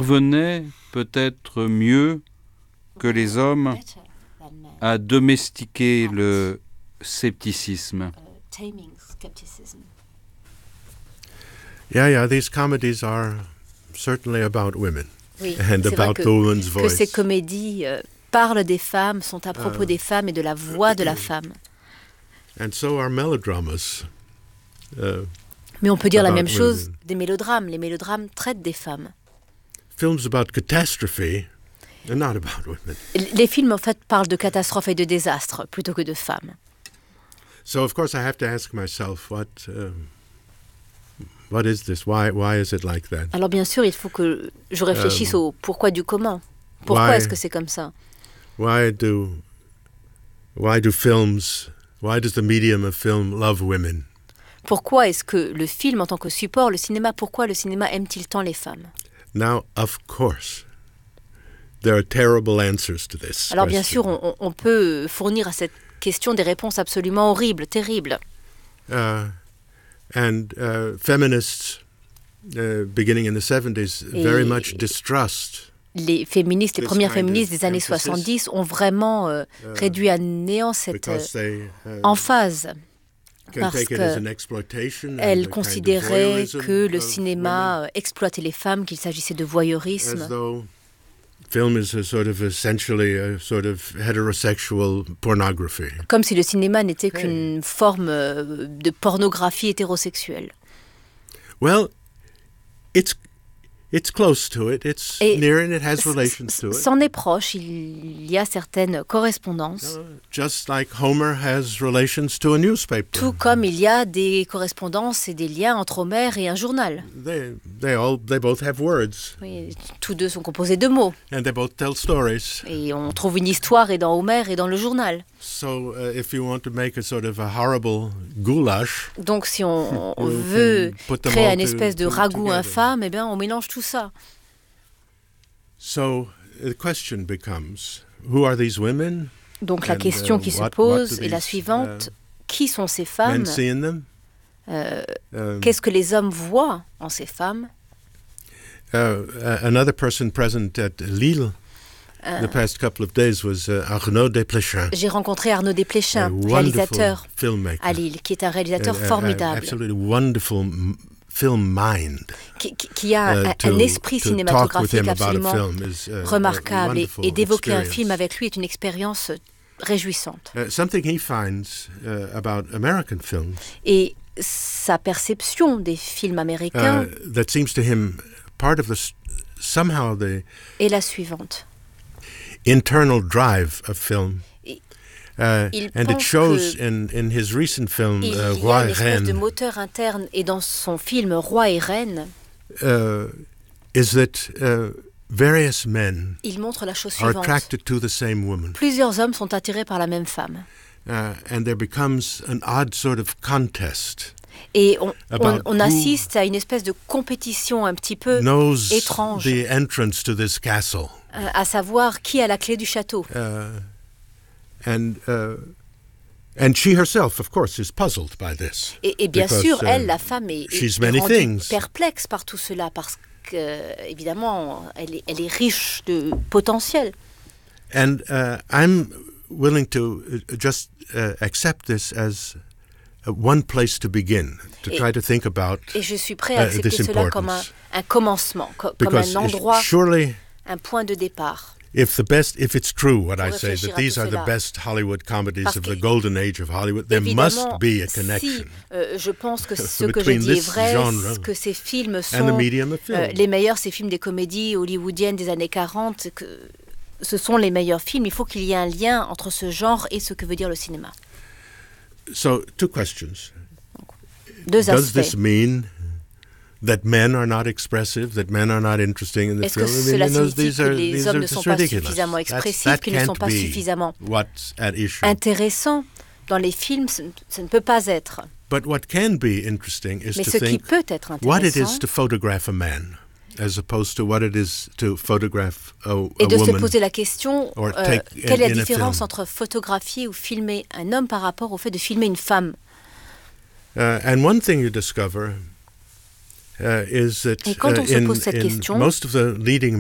parvenait peut-être mieux que les hommes à domestiquer le scepticisme. Yeah, these comedies are certainly about women and about the woman's voice. Que ces comédies parlent des femmes, sont à propos des femmes et de la voix de la femme. And so are melodramas. Mais on peut dire la même chose des mélodrames. Les mélodrames traitent des femmes. Films about catastrophe are not about women. Les films, en fait, parlent de catastrophes et de désastres plutôt que de femmes. So, of course, I have to ask myself, what is this? Why is it like that? Alors, bien sûr, il faut que je réfléchisse au pourquoi du comment. Pourquoi est-ce que c'est comme ça? Why does the medium of film love women? Pourquoi est-ce que le film, en tant que support, le cinéma, pourquoi le cinéma aime-t-il tant les femmes? Now, of course, there are terrible answers to this. Alors, bien sûr, on peut fournir à cette question des réponses absolument horribles, terribles. Feminists, beginning in the 70s, very much distrust. Les féministes, les premières féministes des années 70 ont vraiment réduit à néant cette emphase. Parce qu'elles considéraient que le cinéma exploitait les femmes, qu'il s'agissait de voyeurisme. Film is essentially a sort of heterosexual pornography. Comme si le cinéma n'était qu'une forme de pornographie hétérosexuelle. Well, it's close to it. It's near and it has relations to it. C'en est proche. Il y a certaines correspondances. Just like Homer has relations to a newspaper. Tout comme il y a des correspondances et des liens entre Homère et un journal. They both have words. Oui, tous deux sont composés de mots. And they both tell stories. Et on trouve une histoire et dans Homère et dans le journal. So, if you want to make a sort of a horrible goulash. Donc, si on veut créer une espèce de ragoût infâme, eh bien, on mélange tout ça. So, the question becomes, who are these women? Donc, la question qui se pose est la suivante. Qui sont ces femmes? Qu'est-ce que les hommes voient en ces femmes? Another person present at Lille the past couple of days was Arnaud Desplechin. J'ai rencontré Arnaud Desplechin, réalisateur à Lille, qui est un réalisateur formidable. Absolutely wonderful film mind. Qui a un esprit cinématographique absolument remarquable. Et d'évoquer un film avec lui est une expérience réjouissante. Something he finds about American films. Et sa perception des films américains that seems to him part of somehow the est la suivante. Internal drive of film. And it shows in his recent film Roi et Reine. Il y a une espèce de moteur interne et dans son film Roi et Reine. Is that various men il montre la chose are suivante. Attracted to the same woman. Plusieurs hommes sont attirés par la même femme. And there becomes an odd sort of contest. Et on assiste à une espèce de compétition un petit peu étrange. The entrance to this castle. À savoir qui a la clé du château. And she herself, of course, is puzzled by this. Et bien sûr, elle, la femme, est rendue perplexe par tout cela parce que, évidemment, elle est riche de potentiel. And I'm willing to just accept this as one place to begin, to try to think about et je suis prêt à accepter cela comme un commencement, comme un endroit, un point de départ. If it's true what I say, that these are the best Hollywood comedies of the golden age of Hollywood, there must be a connection. Je pense que ce que je dis est vrai, que ces films sont les meilleurs, ces films des comédies hollywoodiennes des années 40, que ce sont les meilleurs films. Il faut qu'il y ait un lien entre ce genre et ce que veut dire le cinéma. So, two questions. Deux aspects. Does this mean that men are not expressive, that men are not interesting in the film? Est-ce que cela signifie que les hommes ne sont pas suffisamment expressifs, qu'ils ne sont pas suffisamment intéressants dans les films? Ça ne peut pas être. But what can be interesting is Mais to ce qui think peut être what it is intéressant to photograph a man, as opposed to what it is to photograph a et de se woman. poser la question, or take quelle est la in a différence film. entre photographier ou filmer un homme par rapport au fait de filmer une femme? And one thing you discover is that Et quand on se pose cette question, most of the leading